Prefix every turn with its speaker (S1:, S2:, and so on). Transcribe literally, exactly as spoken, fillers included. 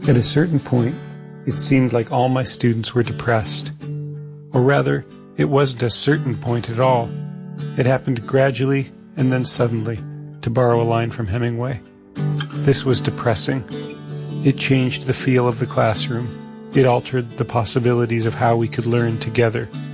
S1: At a certain point, it seemed like all my students were depressed. Or rather, it wasn't a certain point at all. It happened gradually and then suddenly, to borrow a line from Hemingway. This was depressing. It changed the feel of the classroom. It altered the possibilities of how we could learn together.